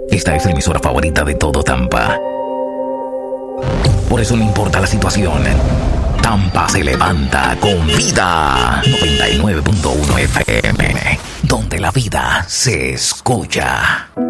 Esta es la emisora favorita de todo Tampa. Por eso no importa la situación, Tampa se levanta con vida. 99.1 FM, donde la vida se escucha.